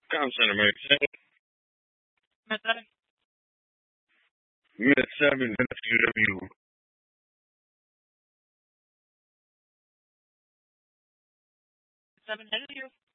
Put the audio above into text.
كم سنة ما يكسب؟ مثلا 100 سنة من هنا في جميعهم. 700 years.